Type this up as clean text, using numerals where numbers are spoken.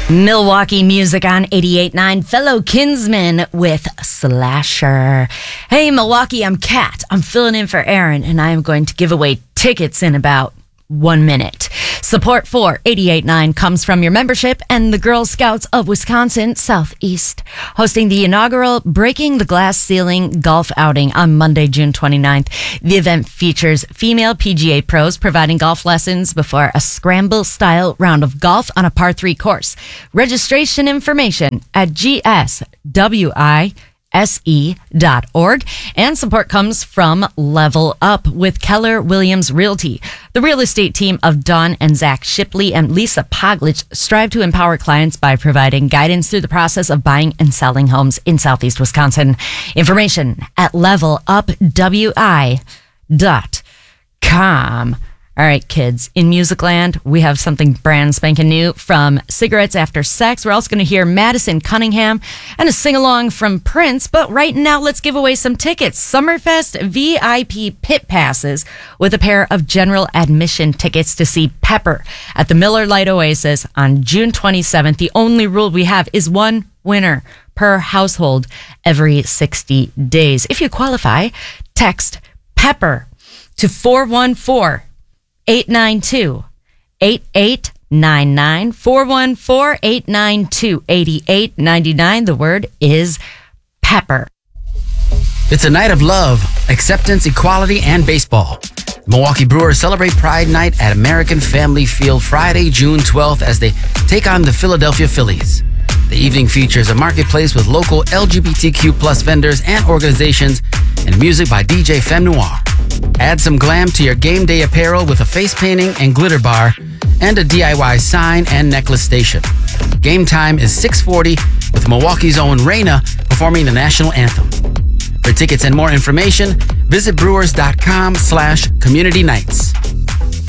Milwaukee music on 88.9. Fellow Kinsman with Slasher. Hey, Milwaukee, I'm Kat. I'm filling in for Aaron, and I am going to give away tickets in about 1 minute. Support for 88.9 comes from your membership and the Girl Scouts of Wisconsin Southeast, hosting the inaugural Breaking the Glass Ceiling golf outing on Monday, June 29th. The event features female PGA pros providing golf lessons before a scramble-style round of golf on a par 3 course. Registration information at gswi.se.org, and support comes from Level Up with Keller Williams Realty. The real estate team of Dawn and Zach Shipley and Lisa Poglich strive to empower clients by providing guidance through the process of buying and selling homes in Southeast Wisconsin. Information at levelupwi.com. All right, kids, in Musicland, we have something brand spanking new from Cigarettes After Sex. We're also going to hear Madison Cunningham and a sing-along from Prince. But right now, let's give away some tickets. Summerfest VIP pit passes with a pair of general admission tickets to see Pepper at the Miller Lite Oasis on June 27th. The only rule we have is one winner per household every 60 days. If you qualify, text Pepper to 414-892-8899, 414-892-8899. The word is Pepper. It's a night of love, acceptance, equality, and baseball. The Milwaukee Brewers celebrate Pride Night at American Family Field Friday, June 12th as they take on the Philadelphia Phillies. The evening features a marketplace with local LGBTQ plus vendors and organizations and music by DJ Femme Noir. Add some glam to your game day apparel with a face painting and glitter bar and a DIY sign and necklace station. Game time is 6:40 with Milwaukee's own Raina performing the national anthem. For tickets and more information, visit brewers.com/community nights.